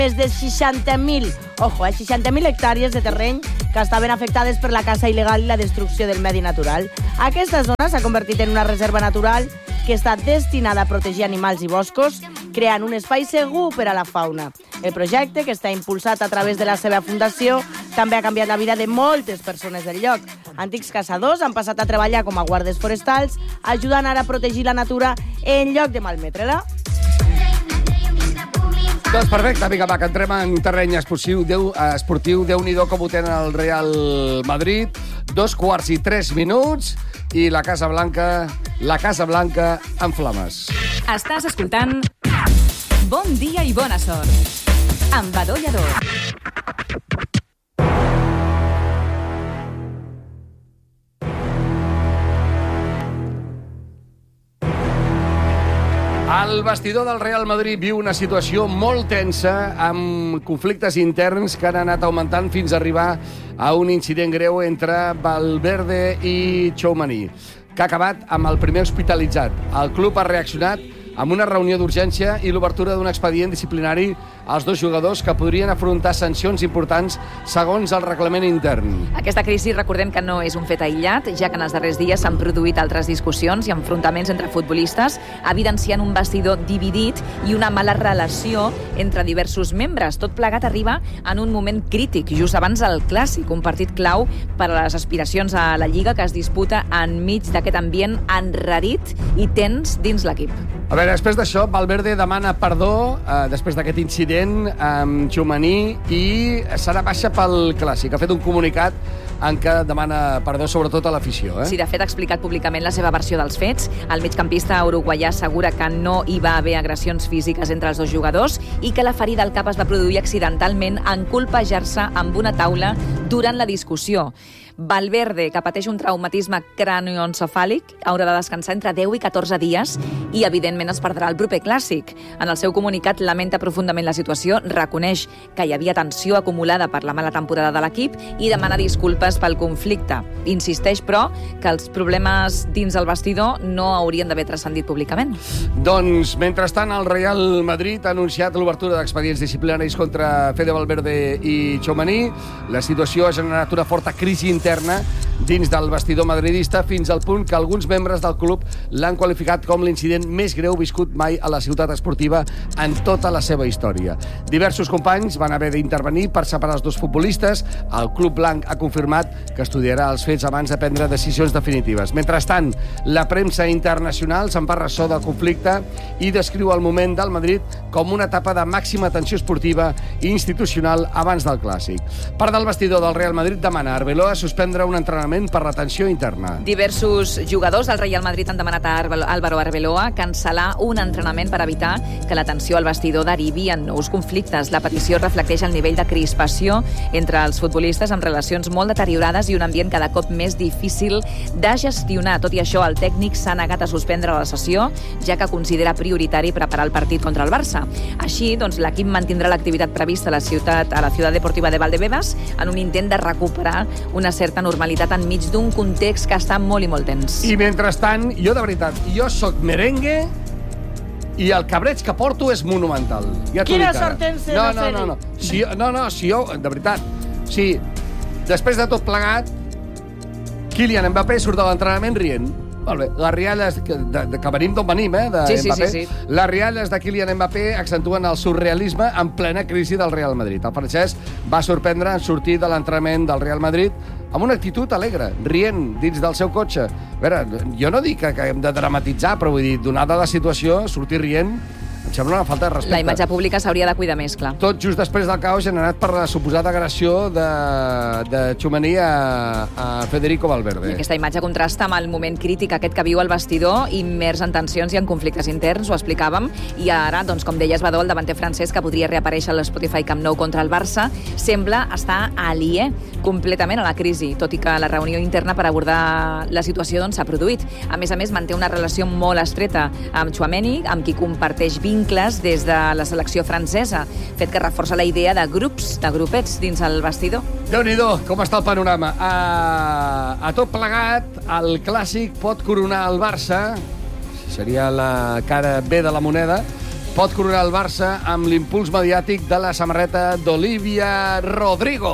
més de 60.000, 60.000 hectàrees de terreny que estaven afectades per la caça il·legal i la destrucció del medi natural. Aquesta zona s'ha convertit en una reserva natural que està destinada a protegir animals i boscos, creant un espai segur per a la fauna. El projecte, que està impulsat a través de la seva fundació, també ha canviat la vida de moltes persones del lloc. Antics caçadors han passat a treballar com a guardes forestals, ajudant ara a protegir la natura en lloc de malmetre-la. Doncs perfecte, amiga Mac, entrem en terreny esportiu. Déu-n'hi-do com ho tenen el Real Madrid. 2:03 i la Casa Blanca en flames. Estàs escoltant Bon dia i bona sort amb Badó Lladó. El vestidor del Real Madrid viu una situació molt tensa amb conflictes interns que han anat augmentant fins a arribar a un incident greu entre Valverde i Tchouaméni, que ha acabat amb el primer hospitalitzat. El club ha reaccionat amb una reunió d'urgència i l'obertura d'un expedient disciplinari als dos jugadors que podrien afrontar sancions importants segons el reglament intern. Aquesta crisi, recordem que no és un fet aïllat, ja que en els darrers dies s'han produït altres discussions i enfrontaments entre futbolistes, evidenciant un vestidor dividit i una mala relació entre diversos membres. Tot plegat arriba en un moment crític, just abans del Clàssic, un partit clau per a les aspiracions a la Lliga que es disputa enmig d'aquest ambient enrarit i tens dins l'equip. A veure, després d'això, Valverde demana perdó després d'aquest incident amb Tchouaméni i serà baixa pel Clàssic. Ha fet un comunicat en què demana perdó sobretot a l'afició. Sí, de fet, ha explicat públicament la seva versió dels fets. El migcampista uruguaià assegura que no hi va haver agressions físiques entre els dos jugadors i que la ferida al cap es va produir accidentalment en colpejar-se amb una taula durant la discussió. Valverde, que pateix un traumatisme cranioencefàlic, haurà de descansar entre 10 i 14 dies i, evidentment, es perdrà el proper Clàssic. En el seu comunicat lamenta profundament la situació, reconeix que hi havia tensió acumulada per la mala temporada de l'equip i demana disculpes pel conflicte. Insisteix, però, que els problemes dins el vestidor no haurien d'haver transcendit públicament. Doncs, mentrestant, el Real Madrid ha anunciat l'obertura d'expedients disciplinaris contra Fede Valverde i Tchouaméni. La situació ha generat una forta crisi interna dins del vestidor madridista fins al punt que alguns membres del club l'han qualificat com l'incident més greu viscut mai a la ciutat esportiva en tota la seva història. Diversos companys van haver d'intervenir per separar els dos futbolistes. El club blanc ha confirmat que estudiarà els fets abans de prendre decisions definitives. Mentrestant, la premsa internacional se'n fa ressò del conflicte i descriu el moment del Madrid com una etapa de màxima tensió esportiva i institucional abans del Clàssic. Part del vestidor del Real Madrid demana a Arbeloa suspendre un entrenament per retenció interna. Diversos jugadors del Real Madrid han demanat a Álvaro Arbeloa cancel·lar un entrenament per evitar que la tensió al vestidor derivi en nous conflictes. La petició reflecteix el nivell de crispació entre els futbolistes amb relacions molt deteriorades i un ambient cada cop més difícil de gestionar. Tot i això, el tècnic s'ha negat a suspendre la sessió, ja que considera prioritari preparar el partit contra el Barça. Així, doncs, l'equip mantindrà l'activitat prevista a la Ciutat Deportiva de Valdebebas en un intent de recuperar una certa normalitat enmig d'un context que està molt i molt tens. I mentrestant, jo de veritat, jo sóc merengue i el cabreig que porto és monumental. Ja Quina sort tens de no ser-hi. No, si jo, de veritat, sí, després de tot plegat, Kylian Mbappé surt de l'entrenament rient. Molt bé, les rialles que venim d'on venim, de Mbappé. Sí. Les rialles de Kylian Mbappé accentuen el surrealisme en plena crisi del Real Madrid. El francès va sorprendre en sortir de l'entrenament del Real Madrid amb una actitud alegre, rient dins del seu cotxe. A veure, jo no dic que hem de dramatitzar, però vull dir, donada la situació, sortir rient em sembla una falta de respecte. La imatge pública s'hauria de cuidar més, clar. Tot just després del caos generat per la suposada agressió de Tchouaméni a Federico Valverde. I aquesta imatge contrasta amb el moment crític aquest que viu el vestidor, immers en tensions i en conflictes interns, ho explicàvem, i ara, doncs, com deies, Badó, el davanter francès, que podria reaparèixer a l'Spotify Camp Nou contra el Barça, sembla estar aliè completament a la crisi, tot i que la reunió interna per abordar la situació s'ha produït. A més, manté una relació molt estreta amb Tchouaméni, amb qui comparteix vincles des de la selecció francesa, fet que reforça la idea de grups, de grupets dins el vestidor. Déu-n'hi-do, com està el panorama. A tot plegat, el Clàssic pot coronar el Barça, seria la cara B de la moneda, pot coronar el Barça amb l'impuls mediàtic de la samarreta d'Olivia Rodrigo.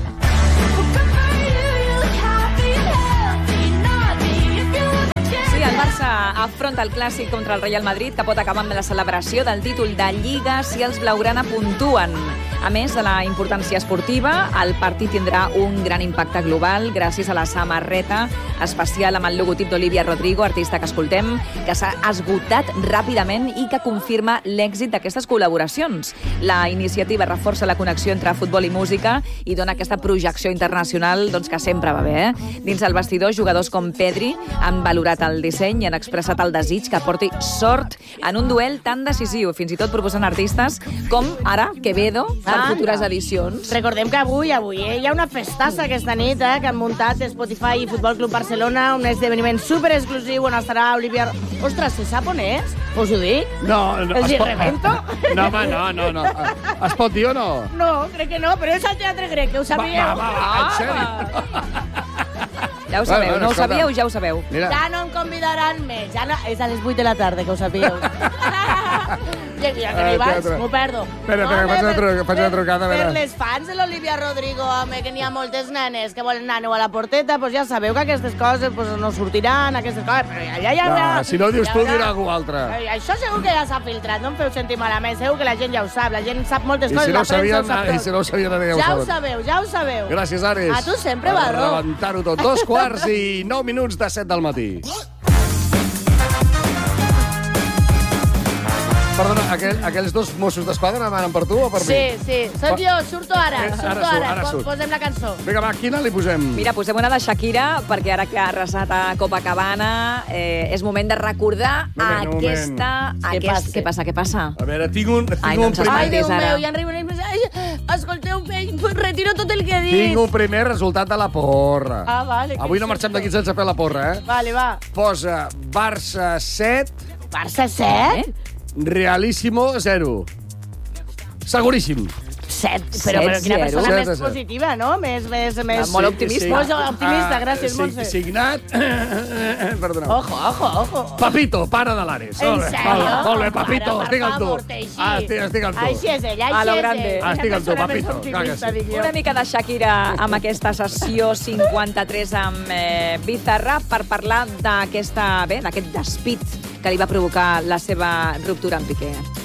Sí, el Barça afronta el clàssic contra el Real Madrid, que pot acabar amb la celebració del títol de Lliga si els blaugrana puntuen. A més de la importància esportiva, el partit tindrà un gran impacte global gràcies a la samarreta especial amb el logotip d'Olivia Rodrigo, artista que escoltem, que s'ha esgotat ràpidament i que confirma l'èxit d'aquestes col·laboracions. La iniciativa reforça la connexió entre futbol i música i dona aquesta projecció internacional que sempre va bé. Dins el vestidor, jugadors com Pedri han valorat el disseny i han expressat el desig que porti sort en un duel tan decisiu, fins i tot proposant artistes com ara Quevedo per futures edicions. Recordem que avui hi ha una festassa aquesta nit que han muntat Spotify i Futbol Club Barcelona, un esdeveniment super exclusiu on estarà Olivia... Ostres, se sap on és? Us ho dic? No. Els hi rebento? No, home, no. Es pot dir o no? No, crec que no, però és al Teatre Grec, que ho sabíeu. Va, en sèrio? Ja ho sabeu, no ho sabíeu, ja ho sabeu. Mira. Ja no em convidaran més. Ja no... És a les 8 de la tarda, que ho sabíeu. Ja que no hi vaig, m'ho perdo. Espera, faig una trucada. Per les fans de l'Olivia Rodrigo, home, que n'hi ha moltes nenes que volen anar a la porteta, doncs ja sabeu que aquestes coses no sortiran, aquestes coses, però ja... Si no dius tu, dirà algú altre. Això segur que ja s'ha filtrat, no em feu sentir malament, segur que la gent ja ho sap, la gent sap moltes coses, la premsa ho sap tot. I si no ho sabien, ara ja ho sabeu. Gràcies, Ares. A tu sempre, Badó. Per rebentar-ho tot. 2:09 de 7 del matí. Perdona, aquells dos Mossos d'Esquadra anaven per tu o per mi? Sí, soc jo, surto ara. Ara surt. Posem la cançó. Vinga, va, quina li posem? Mira, posem una de Shakira, perquè ara que ha arrasat a Copacabana és moment de recordar aquesta... Què passa? A veure, tinc un no em primer... Ai, Déu meu, ja en riuen ells. Escolteu, retiro tot el que he dit. Tinc un primer resultat de la porra. Ah, vale. Avui no marxem d'aquí sense fer la porra, eh? Vale, va. Posa Barça 7... Barça 7? Realíssimo 0. Seguríssim. 7, però quina persona més positiva, no? Més molt optimista. Molt optimista, gràcies, Montse. Signat... Perdona. Ojo. Papito, pare de l'Ares. En sèrio? Molt bé, Papito, estic amb tu. Estic amb tu. Així és ell, A lo grande. Estic amb tu, Papito. Una mica de Shakira amb aquesta sessió 53 amb Bizarra per parlar d'aquest despit que li va provocar la seva ruptura amb Piqué.